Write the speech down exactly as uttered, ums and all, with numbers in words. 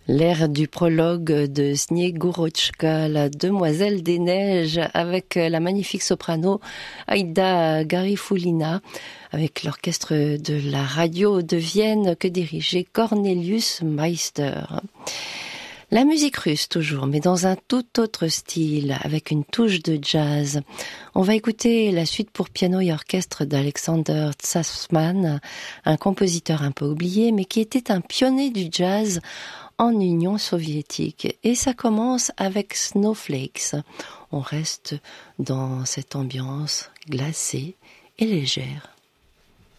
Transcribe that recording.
L'air du prologue de Sniegurochka, la demoiselle des neiges, avec la magnifique soprano Aïda Garifulina, avec l'orchestre de la radio de Vienne que dirigeait Cornelius Meister. La musique russe toujours, mais dans un tout autre style, avec une touche de jazz. On va écouter la suite pour piano et orchestre d'Alexander Tsassman, un compositeur un peu oublié, mais qui était un pionnier du jazz en Union soviétique. Et ça commence avec Snowflakes. On reste dans cette ambiance glacée et légère.